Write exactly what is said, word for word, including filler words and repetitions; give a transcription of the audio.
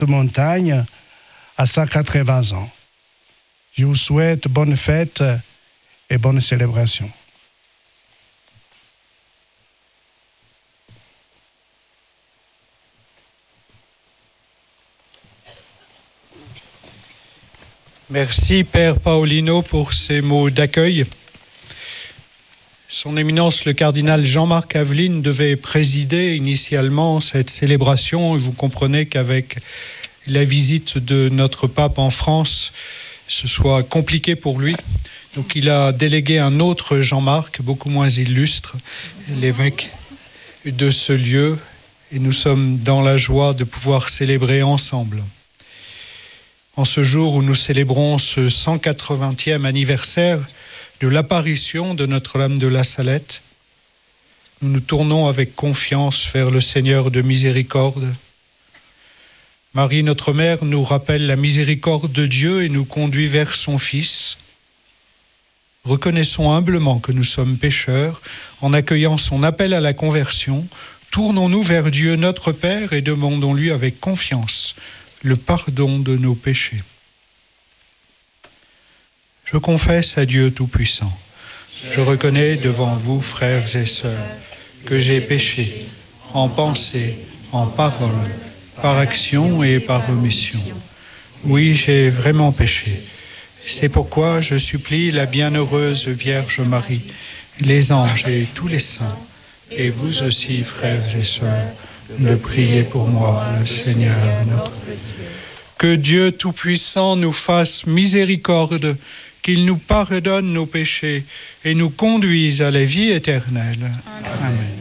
de montagne à cent quatre-vingts ans. Je vous souhaite bonne fête et bonne célébration. Merci Père Paolino pour ces mots d'accueil. Son Éminence le cardinal Jean-Marc Aveline devait présider initialement cette célébration et vous comprenez qu'avec la visite de notre pape en France, ce soit compliqué pour lui. Donc il a délégué un autre Jean-Marc, beaucoup moins illustre, l'évêque de ce lieu, et nous sommes dans la joie de pouvoir célébrer ensemble. En ce jour où nous célébrons ce cent quatre-vingtième anniversaire de l'apparition de Notre-Dame de la Salette, nous nous tournons avec confiance vers le Seigneur de miséricorde. Marie, notre Mère, nous rappelle la miséricorde de Dieu et nous conduit vers son Fils. Reconnaissons humblement que nous sommes pécheurs. En accueillant son appel à la conversion, tournons-nous vers Dieu notre Père et demandons-lui avec confiance le pardon de nos péchés. Je confesse à Dieu Tout-Puissant. Je reconnais devant vous, frères et sœurs, que j'ai péché en pensée, en parole, par action et par omission. Oui, j'ai vraiment péché. C'est pourquoi je supplie la bienheureuse Vierge Marie, les anges et tous les saints, et vous aussi, frères et sœurs, de prier pour moi, le Seigneur notre Dieu. Que Dieu Tout-Puissant nous fasse miséricorde, qu'il nous pardonne nos péchés et nous conduise à la vie éternelle. Amen. Amen.